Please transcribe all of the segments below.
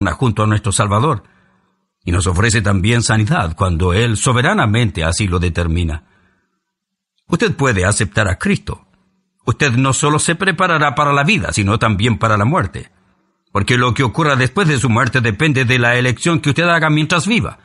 eterna junto a nuestro Salvador. Y nos ofrece también sanidad cuando Él soberanamente así lo determina. Usted puede aceptar a Cristo. Usted no solo se preparará para la vida, sino también para la muerte. Porque lo que ocurra después de su muerte depende de la elección que usted haga mientras viva.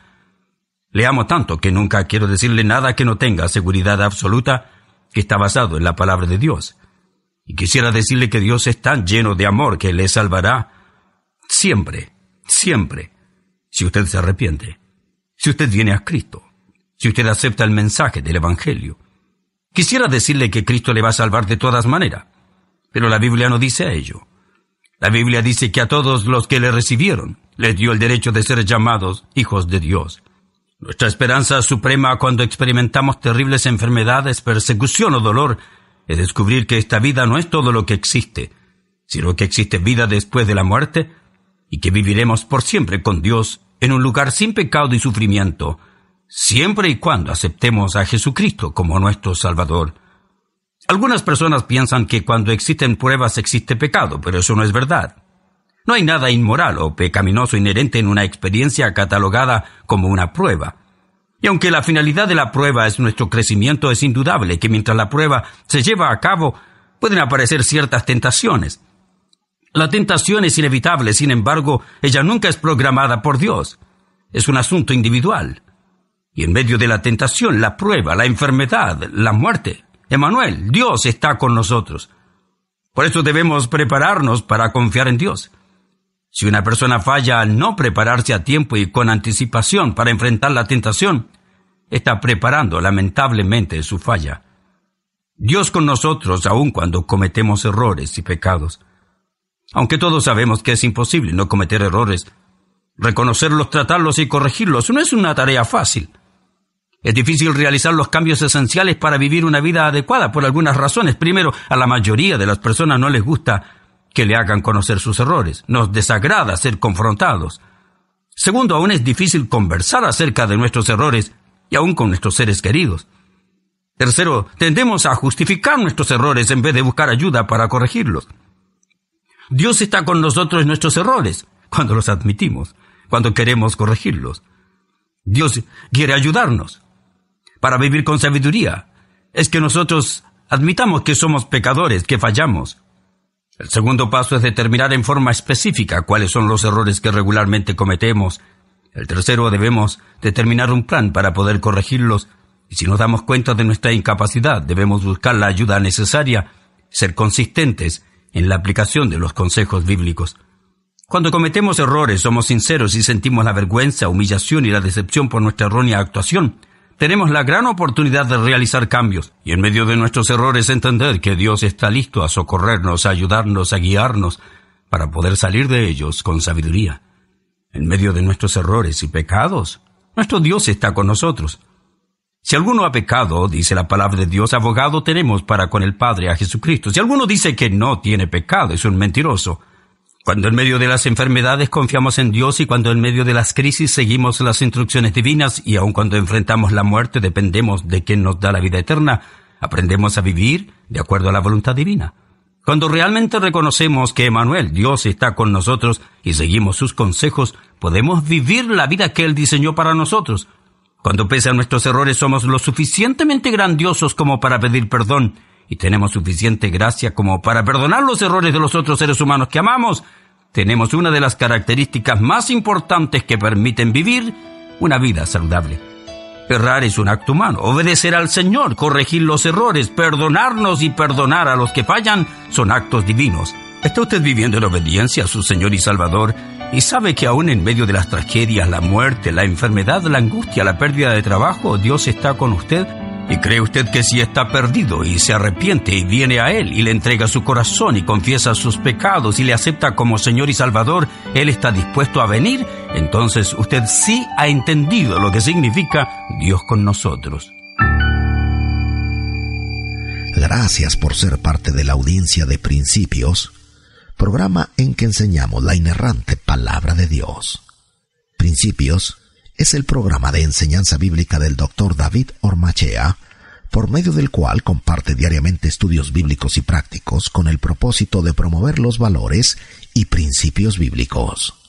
Le amo tanto que nunca quiero decirle nada que no tenga seguridad absoluta que está basado en la palabra de Dios. Y quisiera decirle que Dios es tan lleno de amor que le salvará siempre, siempre, si usted se arrepiente, si usted viene a Cristo, si usted acepta el mensaje del Evangelio. Quisiera decirle que Cristo le va a salvar de todas maneras, pero la Biblia no dice ello. La Biblia dice que a todos los que le recibieron, les dio el derecho de ser llamados hijos de Dios. Nuestra esperanza suprema cuando experimentamos terribles enfermedades, persecución o dolor es descubrir que esta vida no es todo lo que existe, sino que existe vida después de la muerte y que viviremos por siempre con Dios en un lugar sin pecado y sufrimiento, siempre y cuando aceptemos a Jesucristo como nuestro Salvador. Algunas personas piensan que cuando existen pruebas existe pecado, pero eso no es verdad. No hay nada inmoral o pecaminoso inherente en una experiencia catalogada como una prueba. Y aunque la finalidad de la prueba es nuestro crecimiento, es indudable que mientras la prueba se lleva a cabo, pueden aparecer ciertas tentaciones. La tentación es inevitable, sin embargo, ella nunca es programada por Dios. Es un asunto individual. Y en medio de la tentación, la prueba, la enfermedad, la muerte, Emmanuel, Dios está con nosotros. Por eso debemos prepararnos para confiar en Dios. Si una persona falla al no prepararse a tiempo y con anticipación para enfrentar la tentación, está preparando lamentablemente su falla. Dios con nosotros aun cuando cometemos errores y pecados. Aunque todos sabemos que es imposible no cometer errores, reconocerlos, tratarlos y corregirlos no es una tarea fácil. Es difícil realizar los cambios esenciales para vivir una vida adecuada por algunas razones. Primero, a la mayoría de las personas no les gusta que le hagan conocer sus errores. Nos desagrada ser confrontados. Segundo, aún es difícil conversar acerca de nuestros errores y aún con nuestros seres queridos. Tercero, tendemos a justificar nuestros errores en vez de buscar ayuda para corregirlos. Dios está con nosotros en nuestros errores, cuando los admitimos, cuando queremos corregirlos. Dios quiere ayudarnos para vivir con sabiduría. Es que nosotros admitamos que somos pecadores, que fallamos. El segundo paso es determinar en forma específica cuáles son los errores que regularmente cometemos. El tercero, debemos determinar un plan para poder corregirlos. Y si nos damos cuenta de nuestra incapacidad, debemos buscar la ayuda necesaria, ser consistentes en la aplicación de los consejos bíblicos. Cuando cometemos errores, somos sinceros y sentimos la vergüenza, humillación y la decepción por nuestra errónea actuación. Tenemos la gran oportunidad de realizar cambios y en medio de nuestros errores entender que Dios está listo a socorrernos, a ayudarnos, a guiarnos para poder salir de ellos con sabiduría. En medio de nuestros errores y pecados, nuestro Dios está con nosotros. Si alguno ha pecado, dice la palabra de Dios, abogado tenemos para con el Padre a Jesucristo. Si alguno dice que no tiene pecado, es un mentiroso. Cuando en medio de las enfermedades confiamos en Dios y cuando en medio de las crisis seguimos las instrucciones divinas y aun cuando enfrentamos la muerte dependemos de quien nos da la vida eterna, aprendemos a vivir de acuerdo a la voluntad divina. Cuando realmente reconocemos que Emmanuel, Dios, está con nosotros y seguimos sus consejos, podemos vivir la vida que Él diseñó para nosotros. Cuando pese a nuestros errores somos lo suficientemente grandiosos como para pedir perdón y tenemos suficiente gracia como para perdonar los errores de los otros seres humanos que amamos, tenemos una de las características más importantes que permiten vivir una vida saludable. Errar es un acto humano. Obedecer al Señor, corregir los errores, perdonarnos y perdonar a los que fallan son actos divinos. ¿Está usted viviendo en obediencia a su Señor y Salvador y sabe que aún en medio de las tragedias, la muerte, la enfermedad, la angustia, la pérdida de trabajo, Dios está con usted? ¿Y cree usted que si está perdido y se arrepiente y viene a Él y le entrega su corazón y confiesa sus pecados y le acepta como Señor y Salvador, Él está dispuesto a venir? Entonces usted sí ha entendido lo que significa Dios con nosotros. Gracias por ser parte de la audiencia de Principios, programa en que enseñamos la inerrante palabra de Dios. Principios es el programa de enseñanza bíblica del Dr. David Ormachea, por medio del cual comparte diariamente estudios bíblicos y prácticos con el propósito de promover los valores y principios bíblicos.